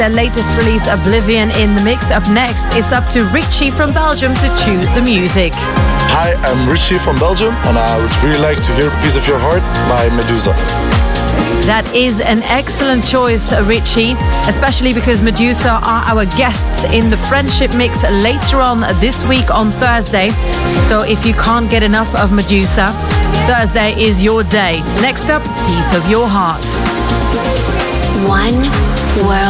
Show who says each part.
Speaker 1: Their latest release, Oblivion, in the mix. Up next, it's up to Richie from Belgium to choose the music.
Speaker 2: Hi, I'm Richie from Belgium, and I would really like to hear Piece of Your Heart by Medusa.
Speaker 1: That is an excellent choice, Richie, especially because Medusa are our guests in the Friendship Mix later on this week on Thursday. So if you can't get enough of Medusa, Thursday is your day. Next up, Piece of Your Heart.
Speaker 3: One world.